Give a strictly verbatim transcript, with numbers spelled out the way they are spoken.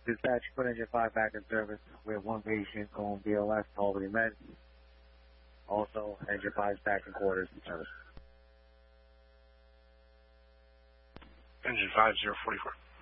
Dispatch, put engine five back in service. We have one patient going B L S, Albany Med. Also, engine five is back in quarters in service. Engine five, zero forty-four.